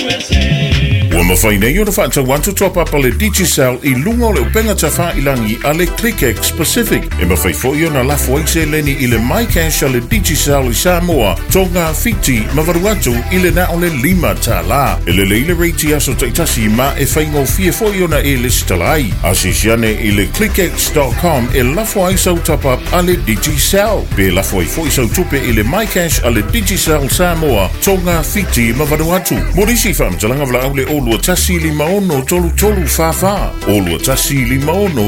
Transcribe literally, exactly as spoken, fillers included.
Ua mawhaina i o na whaatau wantu top up ale Digicel i lunga o le upenga tafa ilangi ale ClickX Pacific. E mawhai fo i o na lafu aise leni i le MyCash ale Digicel i Samoa. Tonga fiti mawaru atu i le na o le lima ta la. E le leile reiti aso taitasi ma e whaingo fie fo i o na e listalai. Asisiane i le clickx dot com e lafu aisau top up ale Digicel. Pe lafu ai fo i sau tupe i le MyCash ale Digicel Samoa. Tonga fiti mawaru atu. Morisi whamtalanga wala au le olua tasi li maono tolu tolu fa fa. Olua tasi li maono